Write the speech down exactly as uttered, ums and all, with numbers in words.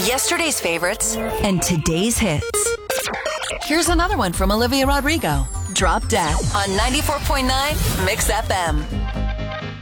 Yesterday's favorites and today's hits. Here's another one from Olivia Rodrigo, Drop Dead on ninety-four point nine Mix F M.